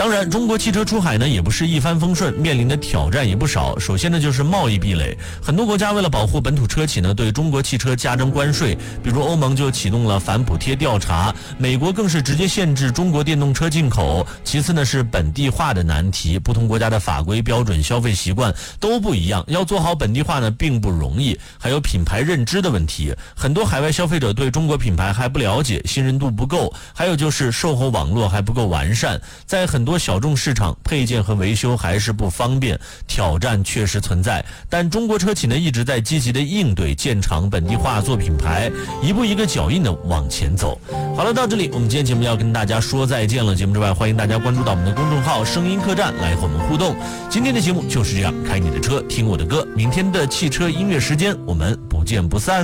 当然，中国汽车出海呢也不是一帆风顺，面临的挑战也不少。首先呢就是贸易壁垒，很多国家为了保护本土车企呢，对中国汽车加征关税，比如欧盟就启动了反补贴调查，美国更是直接限制中国电动车进口。其次呢是本地化的难题，不同国家的法规标准、消费习惯都不一样，要做好本地化呢并不容易。还有品牌认知的问题，很多海外消费者对中国品牌还不了解，信任度不够。还有就是售后网络还不够完善，在很多小众市场，配件和维修还是不方便，挑战确实存在。但中国车企呢一直在积极的应对，建厂本地化，做品牌，一步一个脚印的往前走。好了，到这里我们今天节目要跟大家说再见了。节目之外，欢迎大家关注到我们的公众号声音客栈来和我们互动。今天的节目就是这样，开你的车听我的歌，明天的汽车音乐时间我们不见不散。